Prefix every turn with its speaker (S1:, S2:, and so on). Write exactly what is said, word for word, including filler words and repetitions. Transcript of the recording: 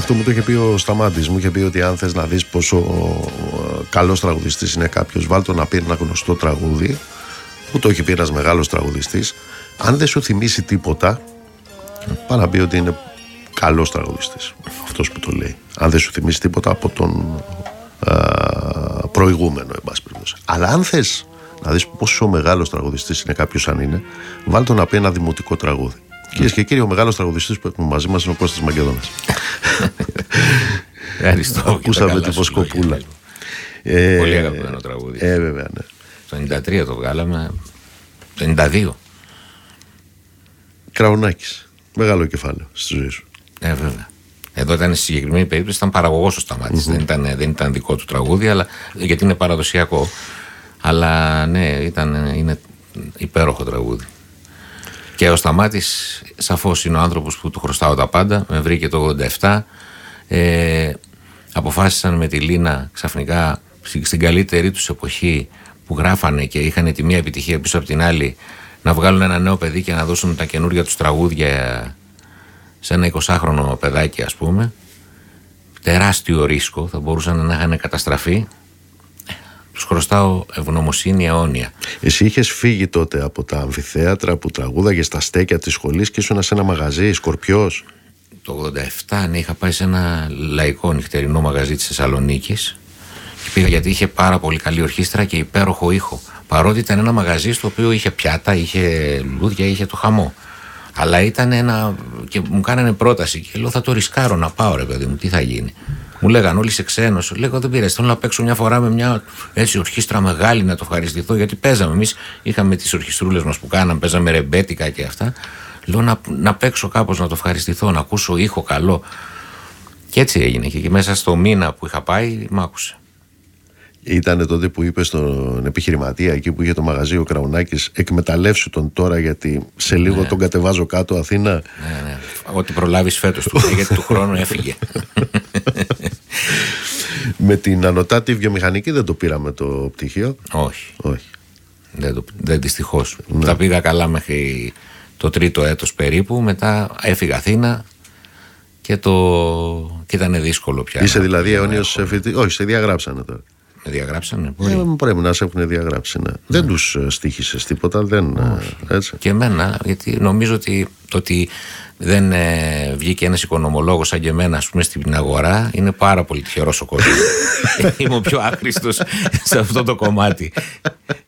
S1: Αυτό μου το είχε πει ο Σταμάτης. Μου είχε πει ότι αν θες να δεις πόσο καλός τραγουδιστής είναι κάποιος, βάλτο να πει ένα γνωστό τραγούδι. Μου το είχε πει ένας μεγάλος τραγουδιστής. Αν δεν σου θυμίσει τίποτα, πάει να πει ότι είναι καλός τραγουδιστής. Αυτός που το λέει. Αν δεν σου θυμίσει τίποτα από τον α, προηγούμενο, εν πάση περιπτώσει. Αλλά αν θες να δεις πόσο μεγάλος τραγουδιστής είναι κάποιος, αν είναι, βάλτο να πει ένα δημοτικό τραγούδι. Mm. Κυρίες και κύριοι, ο μεγάλος τραγουδιστής που έχουμε μαζί μας είναι ο Κώστας Μακεδόνας.
S2: Ευχαριστώ.
S1: Ακούσαμε την Βοσκοπούλα.
S2: Ε, Πολύ αγαπημένο τραγούδι.
S1: Ε, βέβαια, ναι.
S2: Το ενενήντα τρία το βγάλαμε. Το ενενήντα δύο.
S1: Κραουνάκης. Μεγάλο κεφάλαιο στη ζωή σου.
S2: Ε, βέβαια. Εδώ ήταν, στη συγκεκριμένη περίπτωση, ήταν παραγωγός ο Σταμάτης. Mm-hmm. Δεν, ήταν, δεν ήταν δικό του τραγούδι, αλλά, γιατί είναι παραδοσιακό. Αλλά ναι, ήταν, είναι υπέροχο τραγούδι. Και ο Σταμάτης σαφώς είναι ο άνθρωπος που του χρωστάω τα πάντα. Με βρήκε το ογδόντα επτά. Ε, αποφάσισαν με τη Λίνα ξαφνικά στην καλύτερη τους εποχή, που γράφανε και είχαν τη μία επιτυχία πίσω από την άλλη, να βγάλουν ένα νέο παιδί και να δώσουν τα καινούργια τους τραγούδια σε ένα εικοσάχρονο παιδάκι, ας πούμε. Τεράστιο ρίσκο, θα μπορούσαν να είχαν καταστραφεί. Τους χρωστάω ευγνωμοσύνη αιώνια.
S1: Εσύ είχες φύγει τότε από τα αμφιθέατρα που τραγούδαγες στα στέκια της σχολής και ήσουν σε ένα μαγαζί, Σκορπιός.
S2: Το ογδόντα επτά, ναι, είχα πάει σε ένα λαϊκό νυχτερινό μαγαζί της Θεσσαλονίκης και πήγα γιατί είχε πάρα πολύ καλή ορχήστρα και υπέροχο ήχο. Παρότι ήταν ένα μαγαζί στο οποίο είχε πιάτα, είχε λουλούδια, είχε το χαμό. Αλλά ήταν ένα. Και μου κάνανε πρόταση και λέω: θα το ρισκάρω να πάω, ρε παιδί μου, τι θα γίνει. Μου λέγανε όλοι σε ξένος. Λέγω: δεν πειράζει, θέλω να παίξω μια φορά με μια έτσι ορχήστρα μεγάλη να το ευχαριστηθώ. Γιατί παίζαμε. Εμείς είχαμε τις ορχιστρούλες μας που κάναμε, παίζαμε ρεμπέτικα και αυτά. Λέω να, να παίξω κάπως να το ευχαριστηθώ, να ακούσω ήχο καλό. Και έτσι έγινε. Και, και μέσα στο μήνα που είχα πάει, μ' άκουσε.
S1: Ήταν τότε που είπε στον επιχειρηματία εκεί που είχε το μαγαζί ο Κραουνάκης, εκμεταλλεύσου τον τώρα γιατί σε λίγο ναι. τον κατεβάζω κάτω Αθήνα.
S2: Ναι, ναι. Ό,τι προλάβεις φέτος του, γιατί του χρόνου έφυγε.
S1: Με την ανωτάτη βιομηχανική δεν το πήραμε το πτυχίο.
S2: Όχι.
S1: Όχι.
S2: Δεν, το, δεν δυστυχώς.
S1: Ναι.
S2: Τα πήγα καλά μέχρι το τρίτο έτος περίπου, μετά έφυγα Αθήνα και, το... και ήταν δύσκολο πια.
S1: Είσαι δηλαδή αιώνιος φοιτητής. Όχι, σε διαγράψανε τώρα.
S2: Με διαγράψανε.
S1: Ε, πρέπει να σε έχουν διαγράψει. Ναι. Mm. Δεν τους στοίχησες τίποτα. Δεν, έτσι.
S2: Και εμένα, γιατί νομίζω ότι το ότι δεν ε, βγήκε ένας οικονομολόγος σαν και εμένα, ας πούμε, στην αγορά, είναι πάρα πολύ τυχερός ο κόσμος. Είμαι ο πιο άχρηστος σε αυτό το κομμάτι.